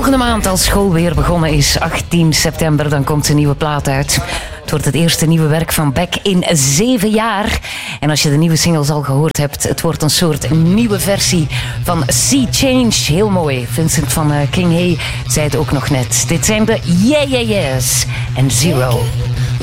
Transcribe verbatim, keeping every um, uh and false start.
Volgende maand, als school weer begonnen is, achttien september, dan komt een nieuwe plaat uit. Het wordt het eerste nieuwe werk van Beck in zeven jaar. En als je de nieuwe singles al gehoord hebt, het wordt een soort nieuwe versie van Sea Change. Heel mooi. Vincent van King Hay zei het ook nog net. Dit zijn de Yeah Yeah Yeahs en Zero.